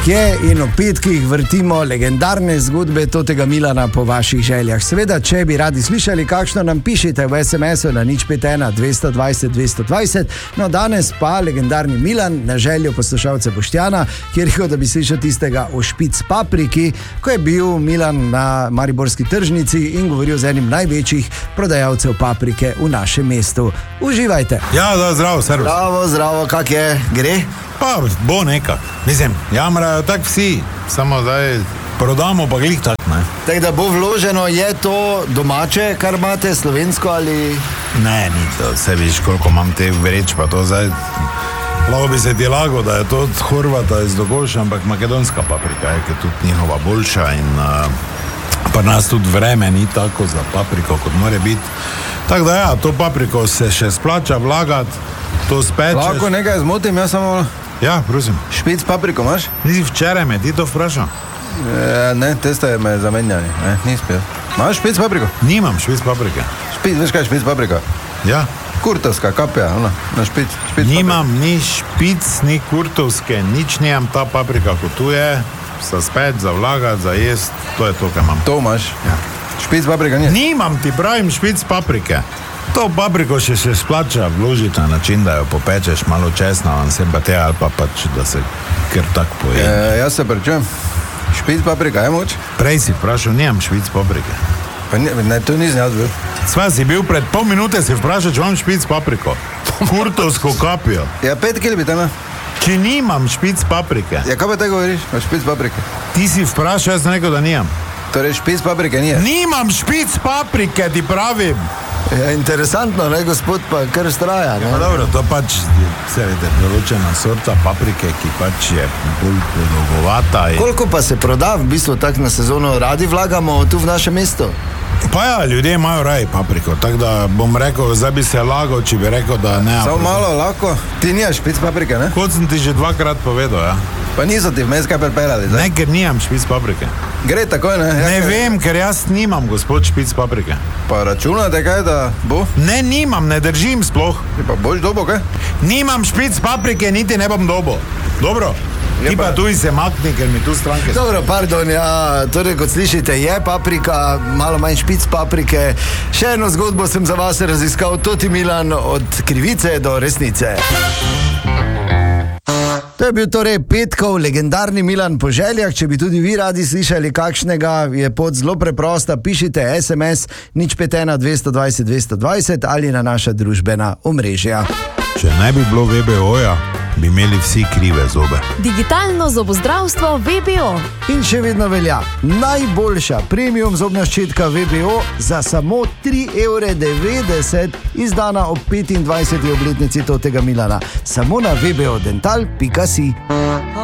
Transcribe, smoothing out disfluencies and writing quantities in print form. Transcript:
Kje in o petkih vrtimo legendarne zgodbe tega Milana po vaših željah. Seveda, če bi radi slišali, kakšno nam pišite v SMS-u na 051 220 220. No, danes pa legendarni Milan na željo poslušalca Boštjana, kjer je rekel, da bi slišal tistega o špic papriki, ko je bil Milan na mariborski tržnici in govoril z enim največjih prodajalcev paprike v našem mestu. Uživajte. Ja, da, zdravo, servus. Zdravo, kak je, gre? Pa bo nekak. Mislim, jamrajo tak vsi, samo zdaj prodamo pa glih tak, ne. Tako da bo vloženo, je to domače, kar imate, slovensko ali... Ne, ni to, se viš, koliko imam te vreč, pa to zdaj... Lahko bi se ti lago, da je to od Horvata iz Dogoša, ampak makedonska paprika je, ki je tudi njihova boljša in pa nas tudi vreme ni tako za papriko, kot more biti. Tako da ja, to papriko se še splača vlagati, to spečeš. Lahko nekaj zmotim, jaz samo... Ja, prosim. Špic papriko imaš? Nisi včeraj me ti to vprašal? Ne, te ste me zamenjali, nisi pil. Imaš špic papriko? Nimam špic paprike. Veš kaj je špic paprika? Ja. Kurtovska kapja, na špic nimam paprika. Ni špic, ni kurtovske, nič nimam, ta paprika kot tu je, za speč, za vlagati, za jest, to je to, kaj imam. To imaš? Ja. Špic paprika nije? Nimam, ti pravim špic paprike. To papriko še se splača vložiti na način, da jo popečeš malo česna, se pa te ali pa pač, da se kar tak poje. Jaz se pričujem. Špic paprika je moč? Prej si vprašal, nimam špic paprike. Pa ne, to nisem jaz bil. Sva si bil pred pol minute, si vprašal, če imam špic papriko. Kurtovsko kapijo. Ja, 5 kili bi tam. Če nimam špic paprike. Ja, kaj pa te govoriš o špic paprike? Ti si vprašal, jaz sem rekel, da nimam. Torej špic paprike nije? Nimam špic paprike, ti pravim. Ja, interesantno, ne, gospod, pa kar straja. Ja, dobro, to pač, se vede, določena sorta paprike, ki pač je bolj dolgovata. Koliko pa se proda v bistvu tak na sezono? Radi vlagamo tu v naše mesto? Pa ja, ljudje imajo raje papriko, tako da bom rekel, zdaj bi se lagal, če bi rekel, da ne. Samo malo lahko, ti nimaš špic paprike, ne? Kot sem ti že 2-krat povedal, ja. Pa niso ti vmes kaj pripeljali, zdaj? Ne, ker nimam špic paprike. Gre takoj, ne? Ne vem, ker jaz nimam, gospod, špic paprike. Pa računate kaj, da bo? Ne, nimam, ne držim sploh. Pa boš dobo, kaj? Nimam špic paprike, niti ne bom dobo. Dobro? Ti pa tu se makni, ker mi tu stranke... Dobro, pardon, ja, torej kot slišite, je paprika, malo manj špic paprike. Še eno zgodbo sem za vas raziskal, Toti Milan, od krivice do resnice. To je bil torej petkov legendarni Milan po željah. Če bi tudi vi radi slišali kakšnega, je pot zelo preprosta. Pišite SMS 051 220 220 ali na naša družbena omrežja. Če ne bi bilo VBO-ja, bi imeli vsi krive zobe. Digitalno zobozdravstvo VBO. In še vedno velja najboljša premium zobna ščetka VBO za samo 3,90 €, izdana ob 25. obletnici tega Milana. Samo na vbodental.si.